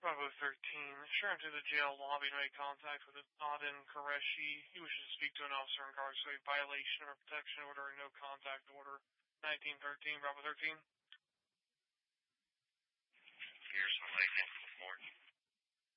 Bravo 13. Sure into the jail lobby to make contact with Adin Qureshi. He wishes to speak to an officer in regards to a violation of a protection order and no contact order. 1913, Bravo 13.